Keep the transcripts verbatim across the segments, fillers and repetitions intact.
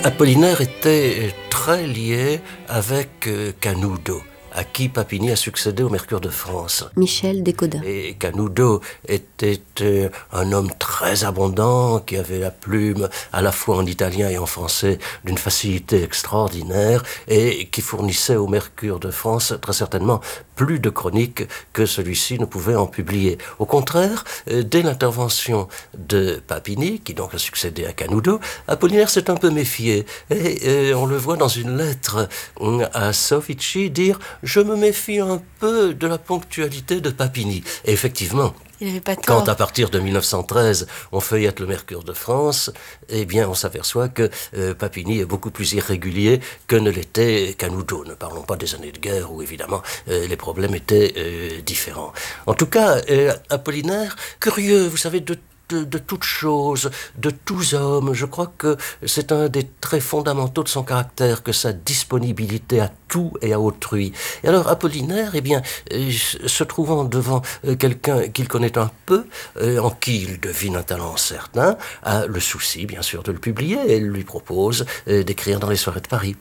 Apollinaire était très lié avec Canudo, à qui Papini a succédé au Mercure de France. Michel Descoda. Et Canudo était euh, un homme très abondant, qui avait la plume à la fois en italien et en français d'une facilité extraordinaire, et qui fournissait au Mercure de France très certainement plus de chroniques que celui-ci ne pouvait en publier. Au contraire, euh, dès l'intervention de Papini, qui donc a succédé à Canudo, Apollinaire s'est un peu méfié. Et euh, on le voit dans une lettre euh, à Soffici dire « Je me méfie un peu de la ponctualité de Papini ». Et effectivement, il avait pas tort. Quand à partir de mille neuf cent treize, on feuillette le Mercure de France, eh bien on s'aperçoit que euh, Papini est beaucoup plus irrégulier que ne l'était Canudo. Ne parlons pas des années de guerre où évidemment euh, les problèmes étaient euh, différents. En tout cas, euh, Apollinaire, curieux, vous savez, de De, de toutes choses, de tous hommes. Je crois que c'est un des traits fondamentaux de son caractère, que sa disponibilité à tout et à autrui. Et alors Apollinaire, eh bien, euh, se trouvant devant euh, quelqu'un qu'il connaît un peu, euh, en qui il devine un talent certain, a le souci, bien sûr, de le publier et lui propose euh, d'écrire dans les soirées de Paris.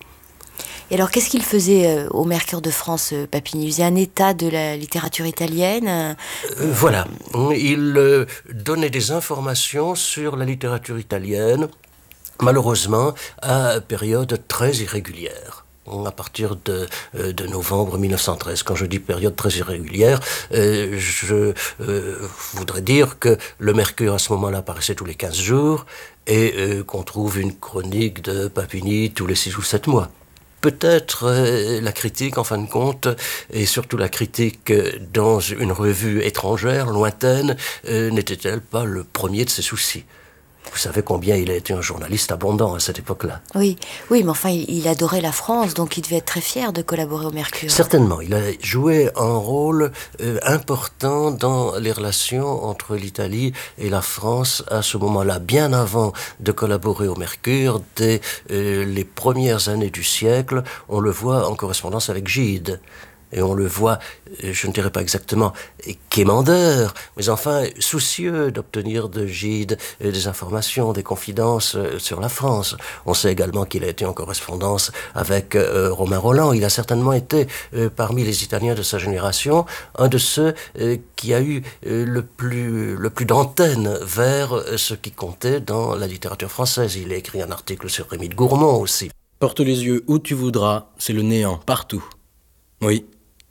Et alors, qu'est-ce qu'il faisait euh, au Mercure de France, euh, Papini? Il faisait un état de la littérature italienne euh... Euh, Voilà. Il euh, donnait des informations sur la littérature italienne, malheureusement, à période très irrégulière. À partir de, euh, de novembre mille neuf cent treize. Quand je dis période très irrégulière, euh, je euh, voudrais dire que le Mercure à ce moment-là paraissait tous les quinze jours et euh, qu'on trouve une chronique de Papini tous les six ou sept mois. Peut-être euh, la critique, en fin de compte, et surtout la critique euh, dans une revue étrangère, lointaine, euh, n'était-elle pas le premier de ses soucis. Vous savez combien il a été un journaliste abondant à cette époque-là. Oui, oui, mais enfin, il, il adorait la France, donc il devait être très fier de collaborer au Mercure. Certainement, il a joué un rôle euh, important dans les relations entre l'Italie et la France à ce moment-là, bien avant de collaborer au Mercure, dès euh, les premières années du siècle, on le voit en correspondance avec Gide. Et on le voit, je ne dirais pas exactement quémandeur, mais enfin soucieux d'obtenir de Gide des informations, des confidences sur la France. On sait également qu'il a été en correspondance avec euh, Romain Rolland. Il a certainement été, euh, parmi les Italiens de sa génération, un de ceux euh, qui a eu euh, le plus, le plus d'antenne vers euh, ce qui comptait dans la littérature française. Il a écrit un article sur Rémy de Gourmont aussi. Porte les yeux où tu voudras, c'est le néant partout. Oui.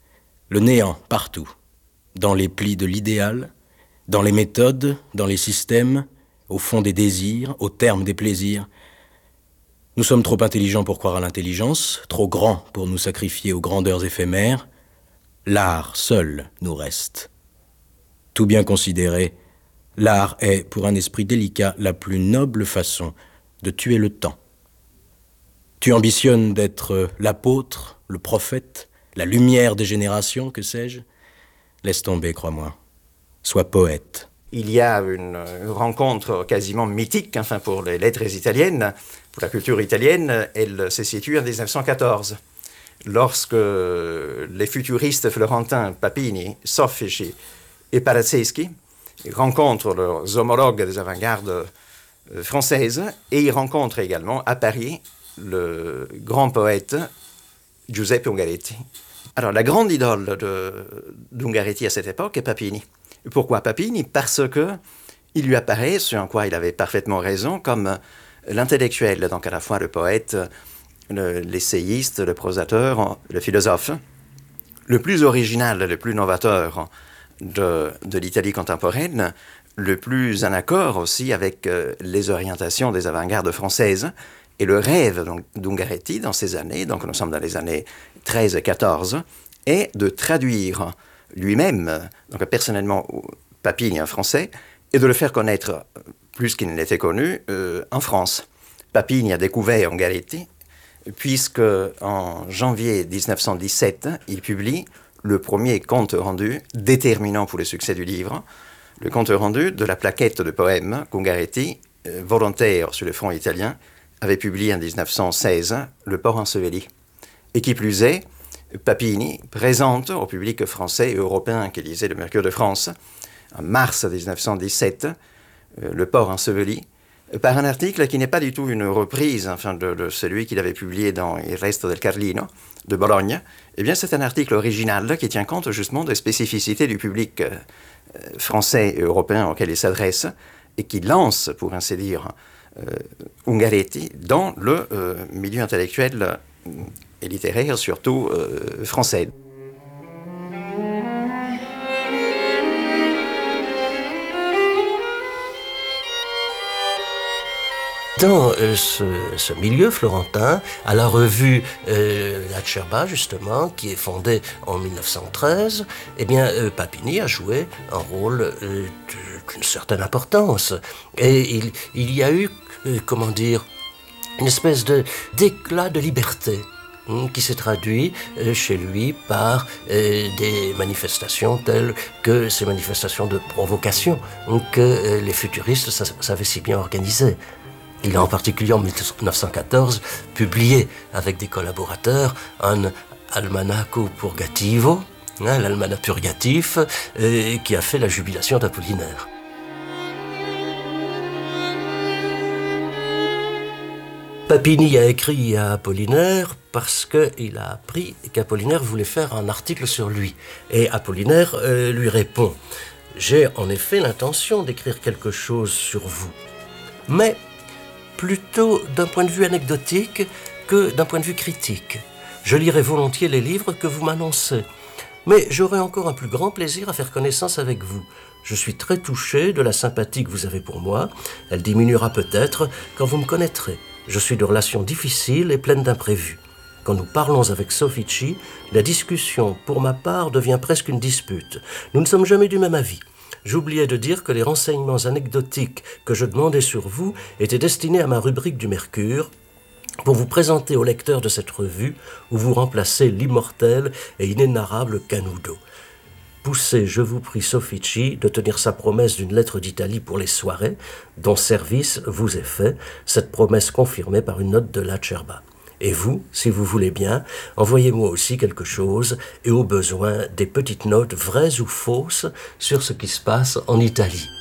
Le néant partout, dans les plis de l'idéal, dans les méthodes, dans les systèmes, au fond des désirs, au terme des plaisirs. Nous sommes trop intelligents pour croire à l'intelligence, trop grands pour nous sacrifier aux grandeurs éphémères. L'art seul nous reste. Tout bien considéré, l'art est, pour un esprit délicat, la plus noble façon de tuer le temps. Tu ambitionnes d'être l'apôtre, le prophète, la lumière des générations, que sais-je? Laisse tomber, crois-moi. Sois poète. Il y a une rencontre quasiment mythique, enfin pour les lettres italiennes, pour la culture italienne, elle se situe en dix-neuf cent quatorze, lorsque les futuristes florentins Papini, Soffici et Parazzeschi rencontrent leurs homologues des avant-gardes françaises, et ils rencontrent également à Paris le grand poète Giuseppe Ungaretti. Alors, la grande idole de, d'Ungaretti à cette époque est Papini. Pourquoi Papini? Parce que il lui apparaît, ce en quoi il avait parfaitement raison, comme l'intellectuel, donc à la fois le poète, le, l'essayiste, le prosateur, le philosophe, le plus original, le plus novateur de, de l'Italie contemporaine, le plus en accord aussi avec euh, les orientations des avant-gardes françaises. Et le rêve donc, d'Ungaretti dans ces années, donc nous sommes dans les années treize et quatorze, est de traduire lui-même, donc personnellement, Papini en français, et de le faire connaître, plus qu'il n'était connu, euh, en France. Papini a découvert Ungaretti, puisque en janvier dix-neuf cent dix-sept, il publie le premier compte rendu déterminant pour le succès du livre, le compte rendu de la plaquette de poèmes qu'Ungaretti, euh, volontaire sur le front italien, avait publié en dix-neuf cent seize Le Port enseveli. Et qui plus est, Papini présente au public français et européen qui lisait le Mercure de France, en mars dix-neuf cent dix-sept, euh, Le Port enseveli, par un article qui n'est pas du tout une reprise enfin, de, de celui qu'il avait publié dans Il Resto del Carlino de Bologne. Eh bien, c'est un article original qui tient compte justement des spécificités du public euh, français et européen auquel il s'adresse et qui lance, pour ainsi dire, euh, Ungaretti dans le euh, milieu intellectuel euh, et littéraire, surtout euh, français. Dans euh, ce, ce milieu florentin, à la revue euh, L'Acerba, justement, qui est fondée en mille neuf cent treize, eh bien, euh, Papini a joué un rôle euh, d'une certaine importance. Et il, il y a eu, euh, comment dire, une espèce de, d'éclat de liberté hein, qui s'est traduit euh, chez lui par euh, des manifestations telles que ces manifestations de provocation hein, que euh, les futuristes savaient si bien organiser. Il a en particulier en mille neuf cent quatorze publié avec des collaborateurs un Almanacco Purgativo, hein, l'almanach purgatif, euh, qui a fait la jubilation d'Apollinaire. Papini a écrit à Apollinaire parce qu'il a appris qu'Apollinaire voulait faire un article sur lui. Et Apollinaire euh, lui répond « J'ai en effet l'intention d'écrire quelque chose sur vous, mais plutôt d'un point de vue anecdotique que d'un point de vue critique. Je lirai volontiers les livres que vous m'annoncez, mais j'aurai encore un plus grand plaisir à faire connaissance avec vous. Je suis très touché de la sympathie que vous avez pour moi. Elle diminuera peut-être quand vous me connaîtrez. Je suis de relations difficiles et pleines d'imprévus. Quand nous parlons avec Soffici, la discussion, pour ma part, devient presque une dispute. Nous ne sommes jamais du même avis. J'oubliais de dire que les renseignements anecdotiques que je demandais sur vous étaient destinés à ma rubrique du Mercure pour vous présenter au lecteur de cette revue où vous remplacez l'immortel et inénarrable Canudo. Poussez, je vous prie, Soffici de tenir sa promesse d'une lettre d'Italie pour les soirées, dont service vous est fait, cette promesse confirmée par une note de l'Acerba. Et vous, si vous voulez bien, envoyez-moi aussi quelque chose et au besoin des petites notes vraies ou fausses sur ce qui se passe en Italie.